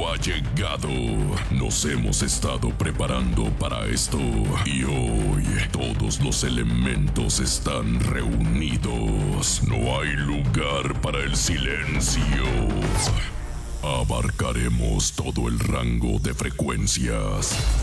ha llegado. Nos hemos estado preparando para esto. Y hoy todos los elementos están reunidos. No hay lugar para el silencio. Abarcaremos todo el rango de frecuencias.